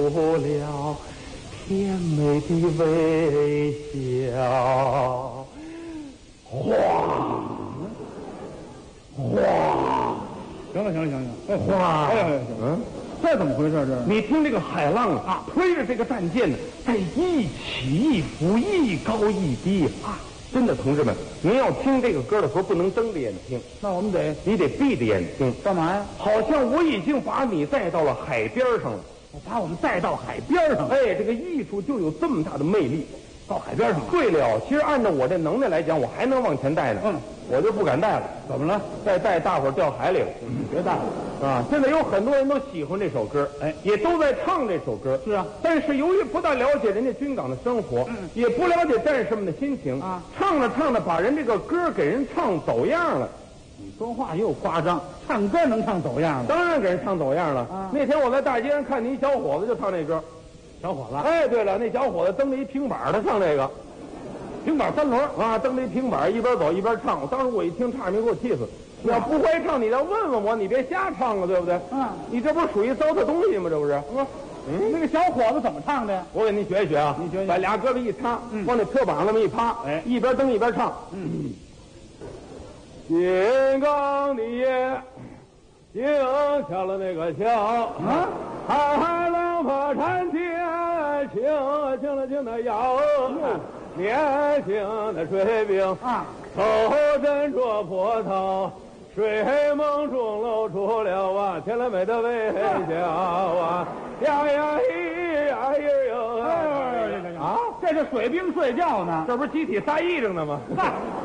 了甜美的微笑，哗哗， 行了，哎， 哗， 哎呀，这怎么回事？这你听这个海浪啊，推着这个战舰呢，在一起一伏，一高一低啊！真的，同志们，您要听这个歌的时候，不能睁着眼听， 那我们你得闭着眼听。 干嘛呀？ 好像我已经把你带到了海边上了。 把我们带到海边上， 哎，这个艺术就有这么大的魅力。 到海边上了。 对了，其实按照我这能耐来讲，我还能往前带呢。我就不敢带了。 怎么了？ 再带大伙儿掉海里了。 别带了啊！现在有很多人都喜欢这首歌， 哎， 也都在唱这首歌。 是啊， 但是由于不大了解人家军港的生活，也不了解战士们的心情啊， 唱着唱着把人这个歌给人唱走样了。 你说话又夸张，唱歌能唱走样吗？ 当然给人唱走样了。 啊， 那天我在大街上看见一小伙子就唱这歌。 小伙子， 哎，对了，那小伙子蹬着一平板，他唱这个平板三轮啊，蹬着一平板，一边走一边唱。当时我一听，差点没给我气死。要不会唱，你要问问我，你别瞎唱了，对不对？你这不是属于糟蹋东西吗？这不是？ 那个小伙子怎么唱的呀？ 我给您学一学啊， 你学学， 把俩胳膊一插，往那车板上那么一趴， 哎， 一边蹬一边唱。金刚的夜，静下了那个桥，海浪拍山天，轻了轻的摇，年轻的水兵啊， 头枕着波涛，水梦中露出了啊甜了美的微笑啊，呀呀咿呀咿哟啊！ 这是水兵睡觉呢， 这不是集体撒癔症呢吗？